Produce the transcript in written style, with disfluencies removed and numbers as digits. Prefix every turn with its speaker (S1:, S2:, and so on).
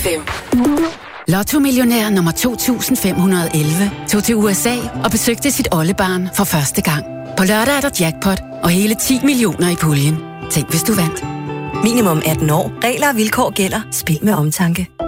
S1: 5.
S2: Lotto-millionær nummer 2511 tog til USA og besøgte sit oldebarn for første gang. På lørdag er der jackpot og hele 10 millioner i puljen. Tænk, hvis du vandt.
S3: Minimum 18 år. Regler og vilkår gælder. Spil med omtanke.